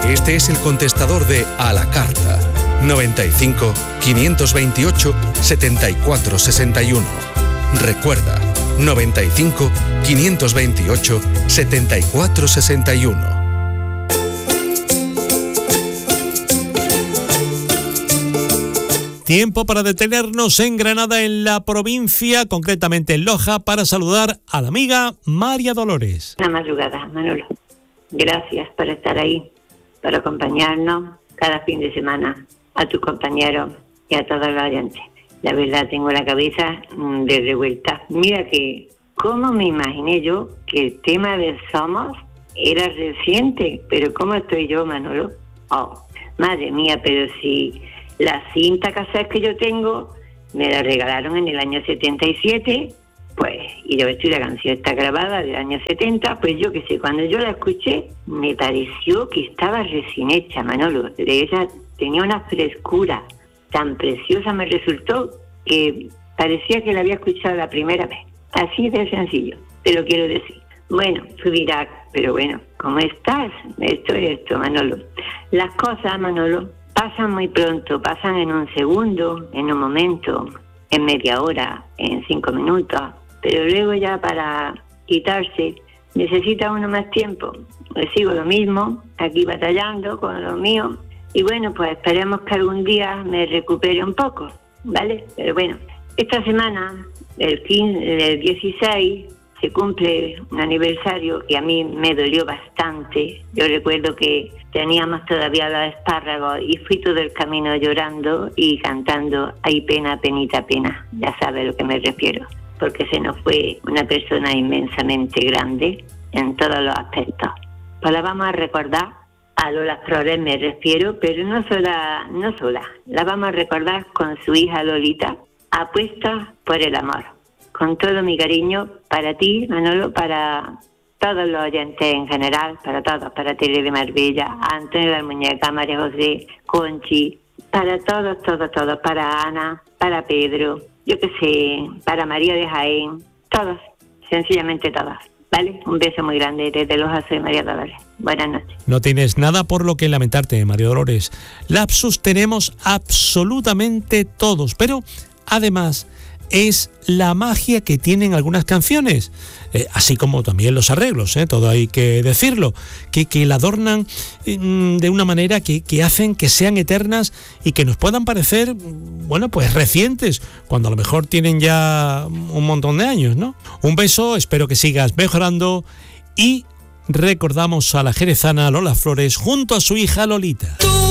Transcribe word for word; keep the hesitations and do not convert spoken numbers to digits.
Este es el contestador de A la Carta. noventa y cinco, quinientos veintiocho, setenta y cuatro sesenta y uno. Recuerda, noventa y cinco, quinientos veintiocho, setenta y cuatro sesenta y uno. Tiempo para detenernos en Granada, en la provincia, concretamente en Loja, para saludar a la amiga María Dolores. Una madrugada, Manolo. Gracias por estar ahí, por acompañarnos cada fin de semana, a tus compañeros y a todos los oyentes. La verdad, tengo la cabeza de revuelta. Mira que, ¿cómo me imaginé yo que el tema de Somos era reciente? Pero ¿cómo estoy yo, Manolo? Oh, madre mía, pero si la cinta cassette que yo tengo me la regalaron en el año setenta y siete, pues, y yo estoy la canción está grabada del año setenta, pues yo qué sé, cuando yo la escuché, me pareció que estaba recién hecha, Manolo. De ella tenía una frescura tan preciosa, me resultó que parecía que la había escuchado la primera vez. Así de sencillo, te lo quiero decir. Bueno, tú dirás, pero bueno, ¿cómo estás? Esto es esto, Manolo. Las cosas, Manolo, pasan muy pronto, pasan en un segundo, en un momento, en media hora, en cinco minutos, pero luego ya para quitarse necesita uno más tiempo. Pues sigo lo mismo, aquí batallando con lo mío, y bueno, pues esperemos que algún día me recupere un poco, ¿vale? Pero bueno, esta semana, el quince, el dieciséis, se cumple un aniversario que a mí me dolió bastante. Yo recuerdo que teníamos todavía los espárragos y fui todo el camino llorando y cantando "Ay pena, penita, pena". Ya sabes a lo que me refiero, porque se nos fue una persona inmensamente grande en todos los aspectos. Pues la vamos a recordar, a Lola Flores me refiero, pero no sola, no sola. La vamos a recordar con su hija Lolita, apuesta por el amor. Con todo mi cariño para ti, Manolo, para todos los oyentes en general, para todos, para Tele de Marbella, Antonio de la Muñeca, María José, Conchi, para todos, todos, todos, para Ana, para Pedro, yo qué sé, para María de Jaén, todos, sencillamente todos, ¿vale? Un beso muy grande desde Loja, soy María Dolores. Buenas noches. No tienes nada por lo que lamentarte, María Dolores. Lapsus tenemos absolutamente todos, pero además es la magia que tienen algunas canciones, eh, así como también los arreglos, eh, todo hay que decirlo, que, que la adornan eh, de una manera que, que hacen que sean eternas y que nos puedan parecer, bueno, pues recientes, cuando a lo mejor tienen ya un montón de años, ¿no? Un beso, espero que sigas mejorando y recordamos a la jerezana Lola Flores junto a su hija Lolita.